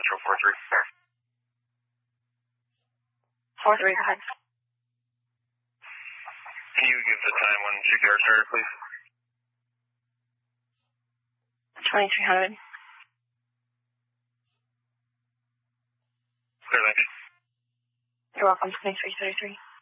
Metro 43. 43, go ahead. Can you give the time when CPR started, please? 2300. Clear, thanks. You're welcome, 2333.